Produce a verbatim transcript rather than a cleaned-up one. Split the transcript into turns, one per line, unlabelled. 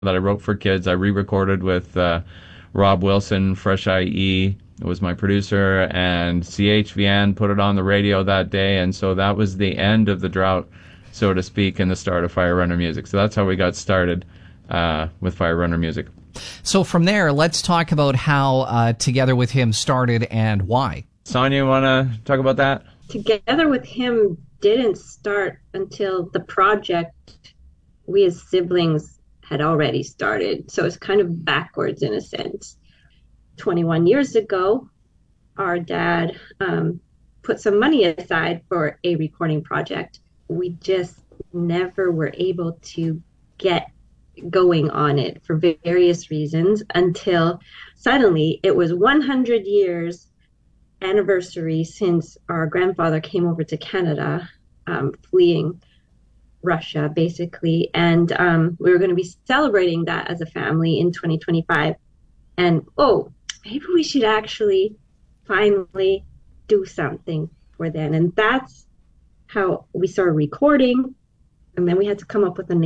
that I wrote for kids. I re-recorded with uh, Rob Wilson, Fresh I E was my producer, and C H V N put it on the radio that day, and so that was the end of the drought, so to speak, and the start of Fire Runner Music. So that's how we got started uh, with Fire Runner Music.
So from there, let's talk about how uh, Together With Him started and why.
Sonia, you want to talk about that?
Together With Him didn't start until the project we as siblings had already started. So it's kind of backwards in a sense. twenty-one years ago, our dad um, put some money aside for a recording project. We just never were able to get going on it for various reasons until suddenly it was one hundred years anniversary since our grandfather came over to Canada, um, fleeing Russia, basically. And um, we were going to be celebrating that as a family in twenty twenty-five. And, oh, maybe we should actually finally do something for then. And that's how we started recording. And then we had to come up with a name.